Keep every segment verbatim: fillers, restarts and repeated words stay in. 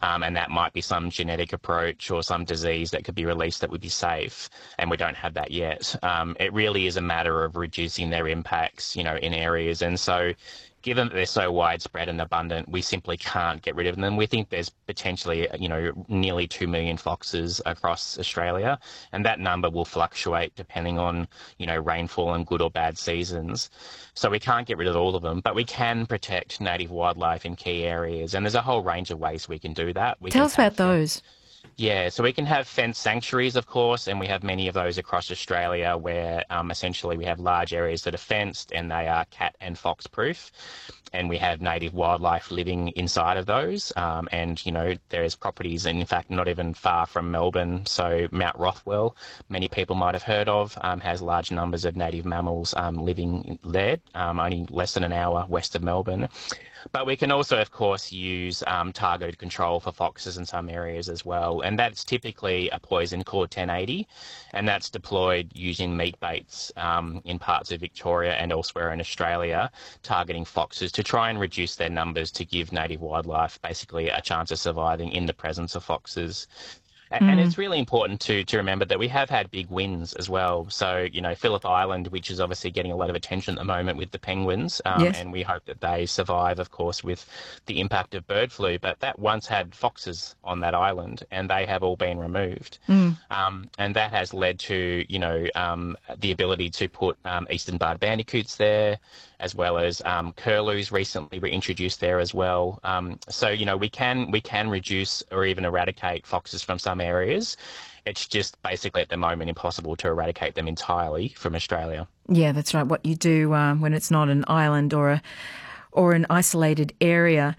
um, and that might be some genetic approach or some disease that could be released that would be safe, and we don't have that yet. Um, it really is a matter of reducing their impacts, you know, in areas, and so given that they're so widespread and abundant, we simply can't get rid of them. We think there's potentially, you know, nearly two million foxes across Australia, and that number will fluctuate depending on, you know, rainfall and good or bad seasons. So we can't get rid of all of them, but we can protect native wildlife in key areas, and there's a whole range of ways we can do that. We Tell can us about have those. Yeah, so we can have fenced sanctuaries, of course, and we have many of those across Australia where um, essentially we have large areas that are fenced and they are cat and fox proof. And we have native wildlife living inside of those. Um, and, you know, there's properties, and in fact, not even far from Melbourne. So Mount Rothwell, many people might have heard of, um, has large numbers of native mammals um, living there, um, only less than an hour west of Melbourne. But we can also, of course, use um, targeted control for foxes in some areas as well. And that's typically a poison called ten eighty, and that's deployed using meat baits um, in parts of Victoria and elsewhere in Australia, targeting foxes to try and reduce their numbers to give native wildlife basically a chance of surviving in the presence of foxes. And Mm. it's really important to to remember that we have had big wins as well. So, you know, Phillip Island, which is obviously getting a lot of attention at the moment with the penguins, um, Yes. and we hope that they survive, of course, with the impact of bird flu. But that once had foxes on that island, and they have all been removed. Mm. Um, and that has led to, you know, um, the ability to put um, eastern barred bandicoots there, as well as um, curlews recently reintroduced there as well. Um, so, you know, we can we can reduce or even eradicate foxes from some areas. It's just basically at the moment impossible to eradicate them entirely from Australia. Yeah, that's right. What you do uh, when it's not an island or a or an isolated area.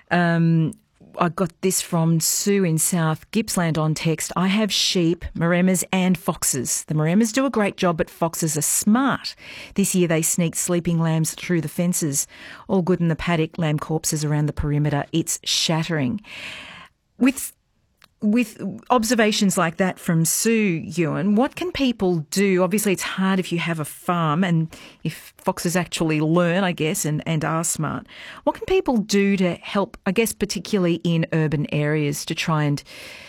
Um, I got this from Sue in South Gippsland on text. I have sheep, Maremas and foxes. The Maremas do a great job, but foxes are smart. This year they sneaked sleeping lambs through the fences. All good in the paddock, lamb corpses around the perimeter. It's shattering. With With observations like that from Sue, Ewan, what can people do? Obviously, it's hard if you have a farm and if foxes actually learn, I guess, and, and are smart. What can people do to help, I guess, particularly in urban areas to try and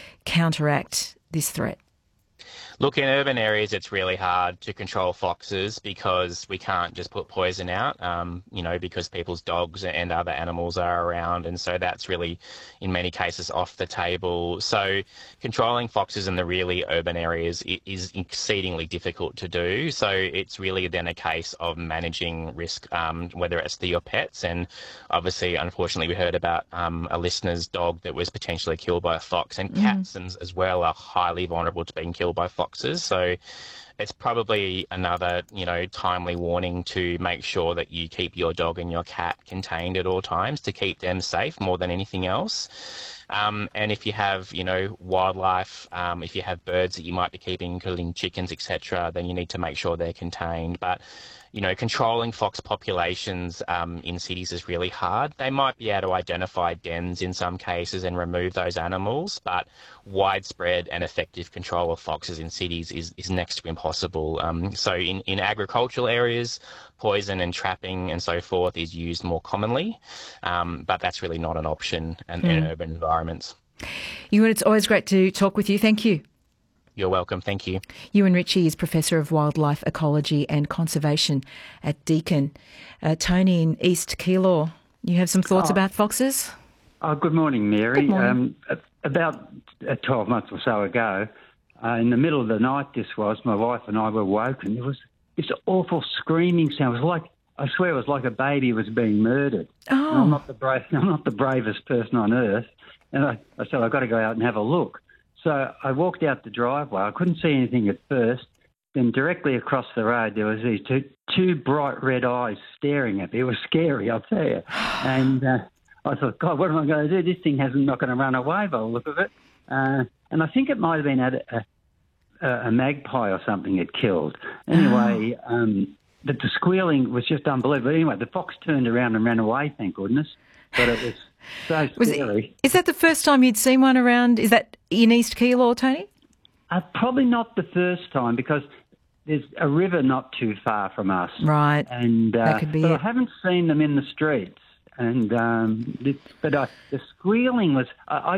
counteract this threat? Look, in urban areas, it's really hard to control foxes because we can't just put poison out, um, you know, because people's dogs and other animals are around. And so that's really, in many cases, off the table. So controlling foxes in the really urban areas is exceedingly difficult to do. So it's really then a case of managing risk, um, whether it's to your pets. And obviously, unfortunately, we heard about um, a listener's dog that was potentially killed by a fox, and cats mm. as well are highly vulnerable to being killed by foxes. So it's probably another, you know, timely warning to make sure that you keep your dog and your cat contained at all times to keep them safe more than anything else. Um, and if you have, you know, wildlife, um, if you have birds that you might be keeping, including chickens, et cetera, then you need to make sure they're contained. But you know, controlling fox populations um, in cities is really hard. They might be able to identify dens in some cases and remove those animals, but widespread and effective control of foxes in cities is, is next to impossible. Um, so in, in agricultural areas, poison and trapping and so forth is used more commonly, um, but that's really not an option in, mm. in urban environments. Ewan, it's always great to talk with you. Thank you. You're welcome. Thank you. Ewan Ritchie is Professor of Wildlife Ecology and Conservation at Deakin. Uh, Tony in East Keilor, you have some thoughts oh. about foxes? Oh, good morning, Mary. Good morning. Um, about twelve months or so ago, uh, in the middle of the night this was, my wife and I were woken. There was this awful screaming sound. It was like, I swear it was like a baby was being murdered. Oh. And I'm not the brave, I'm not the bravest person on earth. And I, I said, I've got to go out and have a look. So I walked out the driveway. I couldn't see anything at first. Then directly across the road, there was these two, two bright red eyes staring at me. It was scary, I'll tell you. And uh, I thought, God, what am I going to do? This thing hasn't not going to run away by the look of it. Uh, and I think it might have been a, a, a magpie or something it killed. Anyway, um, but the squealing was just unbelievable. Anyway, the fox turned around and ran away, thank goodness. But it was so was scary. It, is that the first time you'd seen one around? Is that in East Keilor, Tony? Uh, probably not the first time because there's a river not too far from us. Right. And uh, that could be but it. I haven't seen them in the streets. And um, it, but uh, the squealing was. I, I